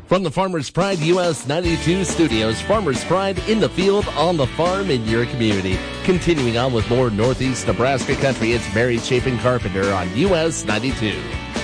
From the Farmers Pride US 92 studios, Farmers Pride in the field, on the farm, in your community. Continuing on with more Northeast Nebraska country, it's Mary Chapin Carpenter on US 92.